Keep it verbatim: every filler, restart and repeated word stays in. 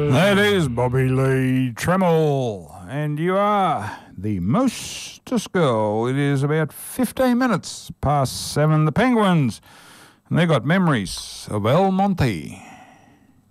That is Bobby Lee Tremel, and you are the Mostest Girl. It is about fifteen minutes past seven. The Penguins, and they got Memories of El Monte.